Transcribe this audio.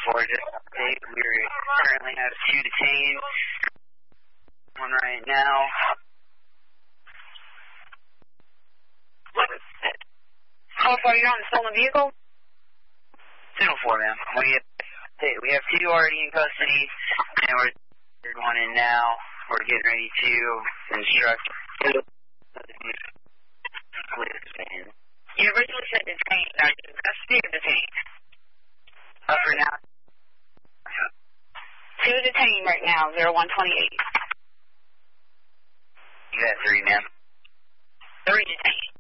10-4, just update. We currently have 2 detained. One right now. How far are you on the stolen vehicle? 10-4, ma'am. We have 2 already in custody, and we're third one in now. We're getting ready to instruct. You originally said detained. Are you in custody or detained? For now. 2 detained right now, 0128. You got 3, ma'am. 3 detained.